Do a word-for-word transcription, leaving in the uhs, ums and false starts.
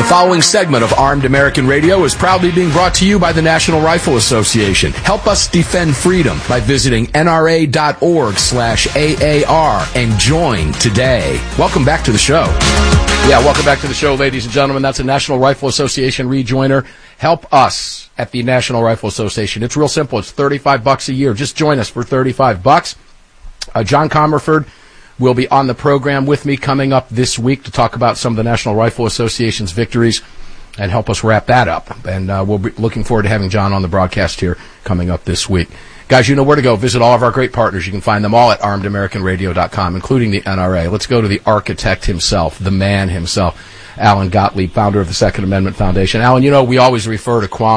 following segment of Armed American Radio is proudly being brought to you by the National Rifle Association. Help us defend freedom by visiting N R A dot org slash A A R and join today. Welcome back to the show. Yeah, welcome back to the show, ladies and gentlemen. That's a National Rifle Association rejoiner. Help us at the National Rifle Association. It's real simple. It's thirty-five bucks a year. Just join us for thirty-five bucks. Uh, John Comerford will be on the program with me coming up this week to talk about some of the National Rifle Association's victories and help us wrap that up. And uh, we'll be looking forward to having John on the broadcast here coming up this week. Guys, you know where to go. Visit all of our great partners. You can find them all at armed american radio dot com, including the N R A. Let's go to the architect himself, the man himself, Alan Gottlieb, founder of the Second Amendment Foundation. Alan, you know, we always refer to Kwame